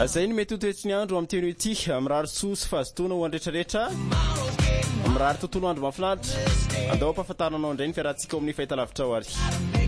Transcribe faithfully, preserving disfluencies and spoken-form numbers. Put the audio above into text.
Zay ny mety toetsy ny andro amin'ny teny ity mirary sosy fa zotona ho andretraretra mirary tontolo andro mafinaritra andao ampahafantaranao indray ny fiarahantsika amin'ny fahitalavitra ao ary